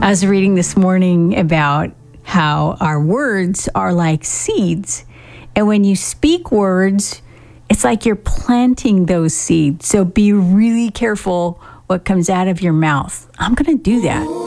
I was reading this morning about how our words are like seeds. And when you speak words, it's like you're planting those seeds. So be really careful what comes out of your mouth. I'm going to do that.